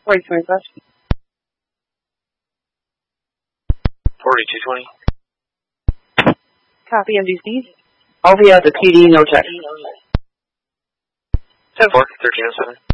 4225. 4220. Copy MDC. All via the PD, no check. 10-4, 1307.